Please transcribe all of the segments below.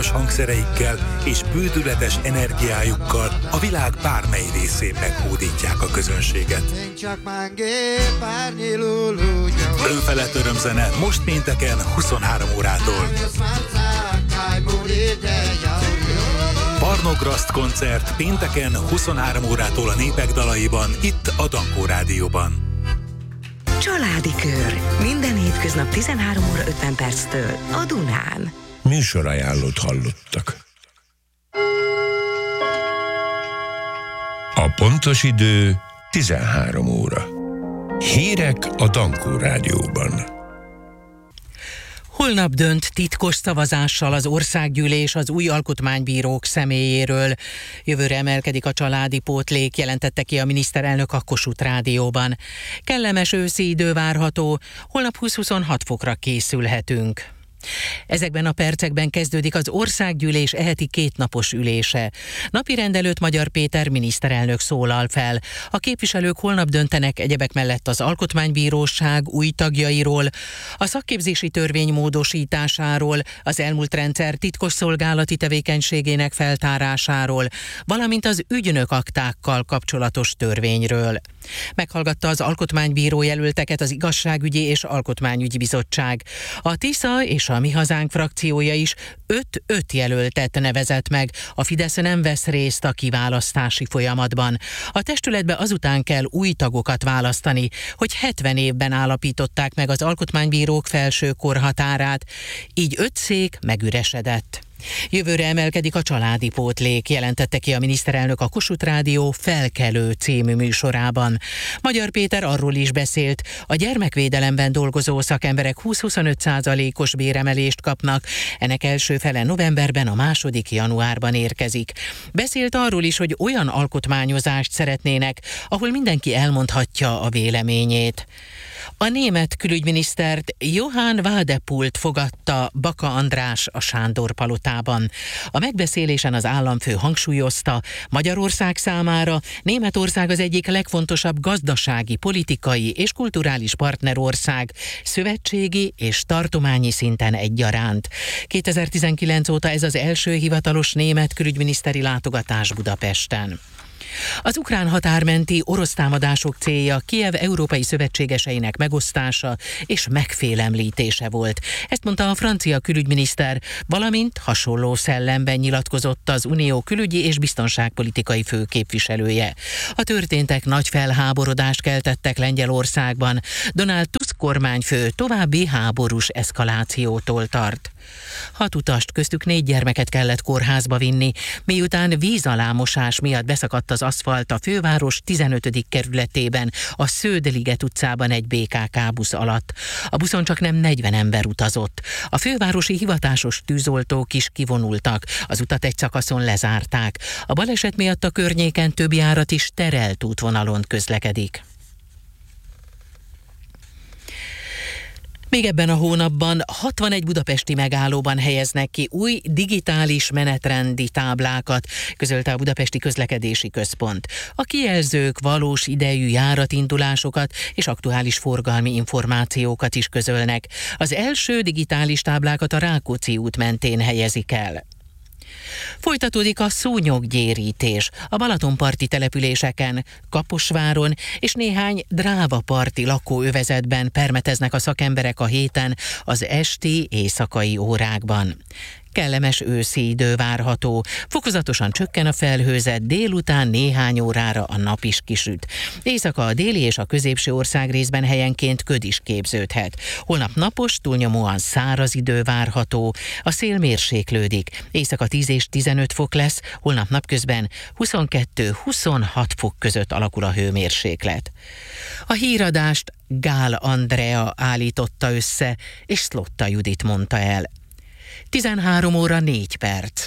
hagyományos hangszereikkel és bődületes energiájukkal a világ bármely részén meghódítják a közönséget. Önfelett örömzene most pénteken 23 órától. Barnograszt koncert pénteken 23 órától a Népek dalaiban, itt a Dankó Rádióban. Családi Kör. Minden hétköznap 13 óra 50 perctől a Dunán. Műsorajánlót hallottak. A pontos idő 13 óra. Hírek a Dankó Rádióban. Holnap dönt titkos szavazással az országgyűlés az új alkotmánybírók személyéről. Jövőre emelkedik a családi pótlék, jelentette ki a miniszterelnök a Kossuth Rádióban. Kellemes őszi idő várható, holnap 20-26 fokra készülhetünk. Ezekben a percekben kezdődik az országgyűlés eheti kétnapos ülése. Napirend előtt Magyar Péter miniszterelnök szólal fel. A képviselők holnap döntenek egyebek mellett az Alkotmánybíróság új tagjairól, a szakképzési törvény módosításáról, az elmúlt rendszer titkosszolgálati tevékenységének feltárásáról, valamint az ügynök aktákkal kapcsolatos törvényről. Meghallgatta az alkotmánybíró jelölteket az Igazságügyi és Alkotmányügyi Bizottság. A TISZA és a Mi Hazánk frakciója is 5 jelöltet nevezett meg. A Fidesz nem vesz részt a kiválasztási folyamatban. A testületbe azután kell új tagokat választani, hogy 70 évben állapították meg az alkotmánybírók felső korhatárát. Így 5 szék megüresedett. Jövőre emelkedik a családi pótlék, jelentette ki a miniszterelnök a Kossuth Rádió Felkelő című műsorában. Magyar Péter arról is beszélt, a gyermekvédelemben dolgozó szakemberek 20-25%-os béremelést kapnak, ennek első fele novemberben, a második januárban érkezik. Beszélt arról is, hogy olyan alkotmányozást szeretnének, ahol mindenki elmondhatja a véleményét. A német külügyminisztert Johann Wadepult fogadta Baka András a Sándor palotában. A megbeszélésen az államfő hangsúlyozta, Magyarország számára Németország az egyik legfontosabb gazdasági, politikai és kulturális partnerország, szövetségi és tartományi szinten egyaránt. 2019 óta ez az első hivatalos német külügyminiszteri látogatás Budapesten. Az ukrán határmenti orosz támadások célja Kijev európai szövetségeseinek megosztása és megfélemlítése volt. Ezt mondta a francia külügyminiszter, valamint hasonló szellemben nyilatkozott az Unió külügyi és biztonságpolitikai főképviselője. A történtek nagy felháborodást keltettek Lengyelországban. Donald Tusk kormányfő további háborús eszkalációtól tart. 6 utast, köztük 4 gyermeket kellett kórházba vinni, miután vízalámosás miatt beszakadt az aszfalt a főváros 15. kerületében, a Sződe-liget utcában egy BKK busz alatt. A buszon csak nem 40 ember utazott. A fővárosi hivatásos tűzoltók is kivonultak, az utat egy szakaszon lezárták. A baleset miatt a környéken több járat is terelt útvonalon közlekedik. Még ebben a hónapban 61 budapesti megállóban helyeznek ki új digitális menetrendi táblákat, közölte a Budapesti Közlekedési Központ. A kijelzők valós idejű járatindulásokat és aktuális forgalmi információkat is közölnek. Az első digitális táblákat a Rákóczi út mentén helyezik el. Folytatódik a szúnyoggyérítés. A balatonparti településeken, Kaposváron és néhány drávaparti lakóövezetben permeteznek a szakemberek a héten az esti, éjszakai órákban. Kellemes őszi idő várható, fokozatosan csökken a felhőzet, délután néhány órára a nap is kisüt. Éjszaka a déli és a középső országrészben helyenként köd is képződhet. Holnap napos, túlnyomóan száraz idő várható, a szél mérséklődik. Éjszaka 10 és 15 fok lesz, holnap napközben 22-26 fok között alakul a hőmérséklet. A híradást Gál Andrea állította össze, és Szlotta Judit mondta el. 13 óra 4 perc.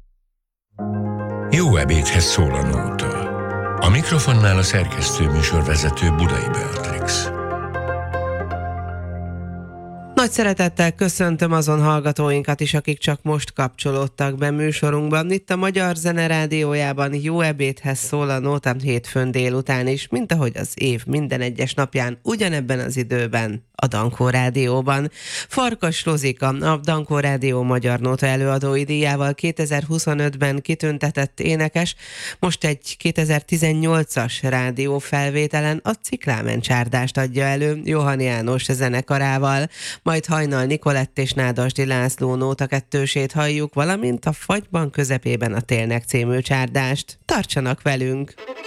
Jó ebédhez szól a nóta. A mikrofonnál a szerkesztő műsorvezető Budai Beatrix. Nagy szeretettel köszöntöm azon hallgatóinkat is, akik csak most kapcsolódtak be műsorunkban. Itt a Magyar Zene Rádiójában jó ebédhez szól a nóta hétfőn délután is, mint ahogy az év minden egyes napján, ugyanebben az időben a Dankó Rádióban. Farkas Rozika, a Dankó Rádió Magyar Nóta előadói díjával 2025-ben kitüntetett énekes, most egy 2018-as rádiófelvételen a Ciklámen csárdást adja elő Johann János zenekarával, majd Hajnal Nikolett és Nádasdy László nóta kettősét halljuk, valamint a Fagyban közepében a Télnek című csárdást. Tartsanak velünk!